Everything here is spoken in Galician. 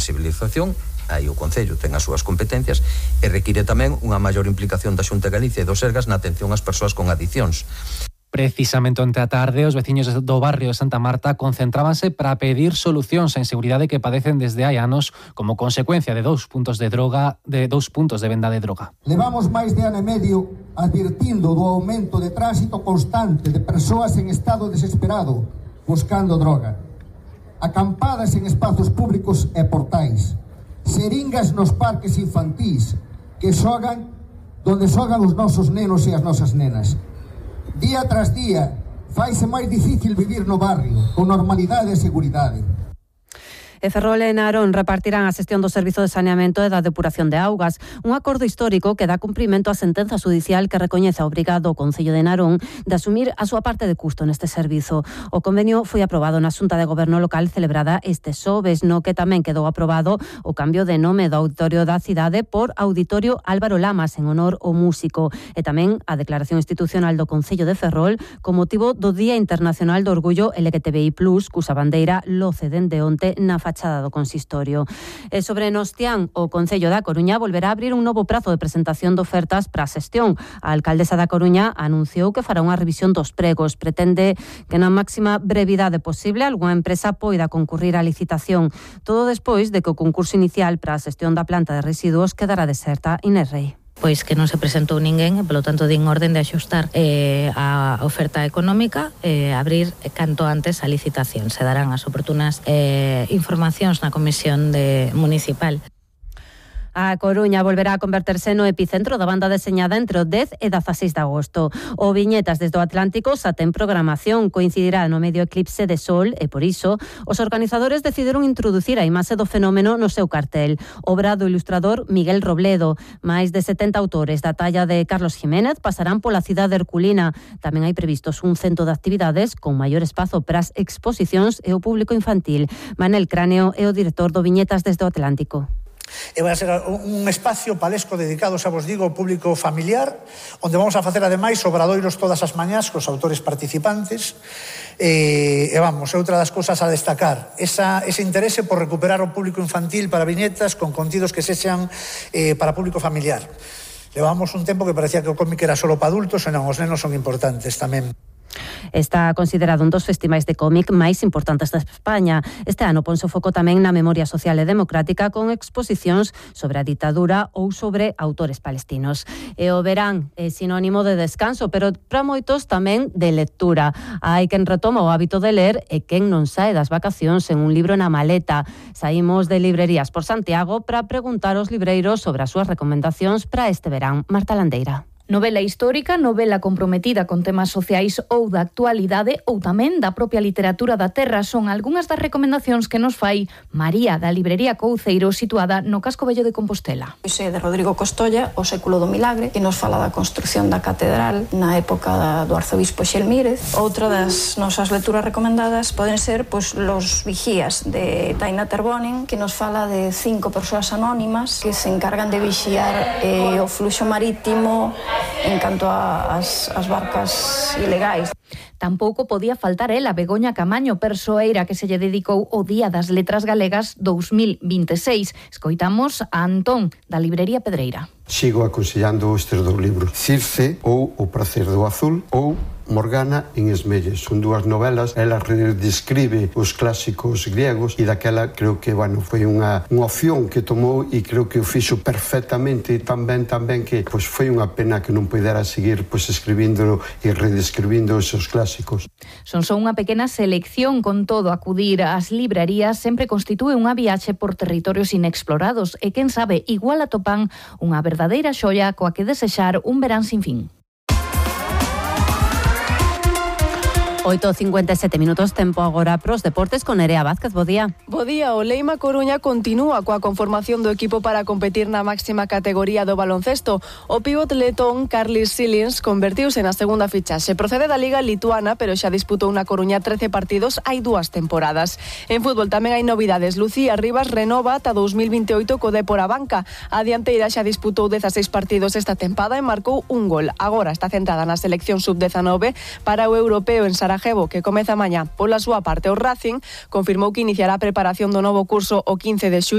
sensibilización, aí o Concello ten as súas competencias, e require tamén unha maior implicación da Xunta de Galicia e do Sergas na atención ás persoas con adiccións. Precisamente onte a tarde, os veciños do barrio de Santa Marta concentrábanse para pedir solucións á inseguridade que padecen desde hai anos como consecuencia de dous puntos de venda de droga. Levamos máis de ano e medio advirtindo do aumento de tránsito constante de persoas en estado desesperado buscando droga, acampadas en espazos públicos e portais, seringas nos parques infantís que xogan donde xogan os nosos nenos e as nosas nenas. Día tras día, faise máis difícil vivir no barrio, con normalidade e seguridade. E Ferrol e Narón repartirán a xestión do servizo de saneamento e da depuración de augas. Un acordo histórico que dá cumprimento á sentenza judicial que recoñece obrigado o Concello de Narón de asumir a súa parte de custo neste servizo. O convenio foi aprobado na Xunta de Goberno local celebrada este xoves, no que tamén quedou aprobado o cambio de nome do Auditorio da Cidade por Auditorio Álvaro Lamas en honor ao músico, e tamén a declaración institucional do Concello de Ferrol con motivo do Día Internacional do Orgullo LGTBI+, cusa bandeira loce dende onte na fachada do consistorio. E sobre Nostián, o Concello da Coruña volverá a abrir un novo prazo de presentación de ofertas para a xestión. A alcaldesa da Coruña anunciou que fará unha revisión dos pregos. Pretende que na máxima brevidade posible algunha empresa poida concurrir á licitación. Todo despois de que o concurso inicial para a xestión da planta de residuos quedará deserta. Inés Rei. Pois que non se presentou ninguén e, polo tanto, din orden de axustar a oferta económica e abrir canto antes a licitación. Se darán as oportunas informacións na comisión municipal. A Coruña volverá a converterse no epicentro da banda deseñada entre o 10 e 16 de agosto. O Viñetas desde o Atlántico xa ten programación, coincidirá no medio eclipse de sol e, por iso, os organizadores decidiron introducir a imaxe do fenómeno no seu cartel. Obra do ilustrador Miguel Robledo. Máis de 70 autores da talla de Carlos Jiménez pasarán pola cidade herculina. Tamén hai previstos un cento de actividades con maior espazo para as exposicións e o público infantil. Manel Cráneo é o director do Viñetas desde o Atlántico. E vai a ser un espacio palesco dedicado, xa vos digo, ao público familiar, onde vamos a facer ademais obradoiros todas as mañás cos autores participantes e vamos, é outra das cousas a destacar, ese interese por recuperar o público infantil para viñetas con contidos que sexan para público familiar. Levamos un tempo que parecía que o cómic era solo para adultos, e non, os nenos son importantes tamén. Está considerado un dos festivais de cómic máis importantes de España. Este ano ponse o foco tamén na memoria social e democrática con exposicións sobre a ditadura ou sobre autores palestinos. E o verán é sinónimo de descanso, pero para moitos tamén de lectura. Hai quen retoma o hábito de ler e quen non sae das vacacións en un libro na maleta. Saímos de Librerías por Santiago para preguntar aos libreiros sobre as súas recomendacións para este verán. Marta Landeira. Novela histórica, novela comprometida con temas sociais ou da actualidade ou tamén da propia literatura da terra son algunhas das recomendacións que nos fai María da Librería Couceiro situada no Casco Vello de Compostela. Pois é de Rodrigo Costolla, O século do milagre, que nos fala da construción da catedral na época do arzobispo Xelmírez. Outra das nosas lecturas recomendadas poden ser Los vigías de Taina Terbonen, que nos fala de 5 persoas anónimas que se encargan de vixiar o fluxo marítimo en canto ás barcas ilegais. Tampouco podía faltar ela, Begoña Camaño, persoeira que se lle dedicou o Día das Letras Galegas 2026. Escoitamos a Antón, da Librería Pedreira. Sigo aconsellando estes dous libros, Circe ou O pracer do azul ou Morgana en Esmelles. Son dúas novelas, ela redescribe os clásicos griegos e daquela creo que, foi unha opción que tomou e creo que o fixo perfectamente tan ben que foi unha pena que non pudera seguir escribindo e redescribindo esos clásicos. Son só unha pequena selección, con todo, acudir ás librerías sempre constitúe unha viaxe por territorios inexplorados e, quen sabe, igual atopan unha verdadeira xoia coa que desexar un verán sin fin. 8:57 minutos, tempo agora pros deportes con Nerea Vázquez. Bo día. Bo día, o Leima Coruña continúa coa conformación do equipo para competir na máxima categoría do baloncesto. O pívot letón Carlis Silins convertiuse na segunda fichaxe. Procede da Liga Lituana, pero xa disputou na Coruña 13 partidos hai 2 temporadas. En fútbol tamén hai novidades. Lucía Rivas renova ata 2028 co Dépor a banca. A dianteira xa disputou 16 partidos esta tempada e marcou un gol. Agora está centrada na selección sub-19 para o europeo en Sarajevo, que comeza mañá. Pola súa parte, o Racing confirmou que iniciará a preparación do novo curso o 15 de xullo